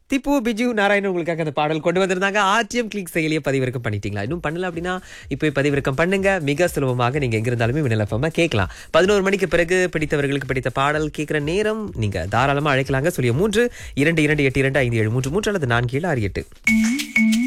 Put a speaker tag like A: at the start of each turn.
A: திப்பு பிஜு நாராயணன் உங்களுக்காக அந்த பாடல் கொண்டு வந்திருந்தாங்க. ஆர்டிஎம் கிளிக் செயலியை பதிவிறக்கம் பண்ணிட்டீங்களா? இன்னும் பண்ணல அப்படின்னா இப்போ பதிவிறக்கம் பண்ணுங்க. மிக சுலபமாக நீங்க எங்க இருந்தாலுமே மின்னல் எஃப்எம் கேட்கலாம். 11 மணிக்கு பிறகு பிடித்தவர்களுக்கு பிடித்த பாடல் கேட்கிற நேரம். நீங்க தாராளமா அழைக்கலாங்க. 3 2 2 8 2 5 7 3 3 அல்லது 4 7 6 8.